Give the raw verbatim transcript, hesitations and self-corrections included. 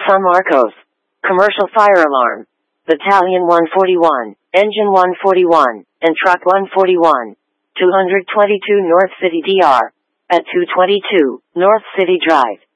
San Marcos. Commercial fire alarm. Battalion one forty-one, Engine one forty-one, and Truck one forty-one. two twenty-two North City D R. At two twenty-two North City Drive.